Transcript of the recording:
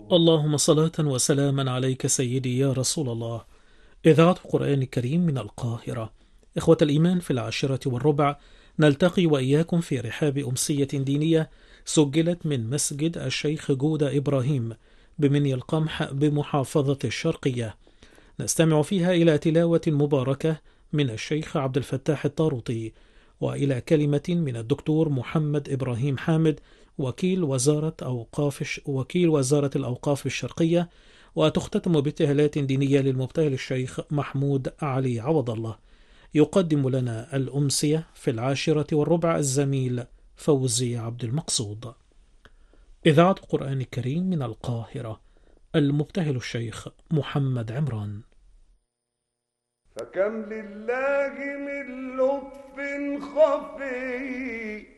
اللهم صلاة وسلاما عليك سيدي يا رسول الله. إذاعة القرآن الكريم من القاهرة. إخوة الإيمان، في 10:15 نلتقي وإياكم في رحاب أمسية دينية سجلت من مسجد الشيخ جودة إبراهيم بمني القمح بمحافظة الشرقية. نستمع فيها إلى تلاوة مباركة من الشيخ عبد الفتاح الطاروطي، وإلى كلمة من الدكتور محمد إبراهيم حامد، وكيل وزارة الأوقاف الشرقية، وتختتم بابتهالات دينية للمبتهل الشيخ محمود علي عوض الله. يقدم لنا الأمسية في 10:15 الزميل فوزي عبد المقصود. إذاعة القرآن الكريم من القاهرة. المبتهل الشيخ محمد عمران. فكم لله من لطف خفي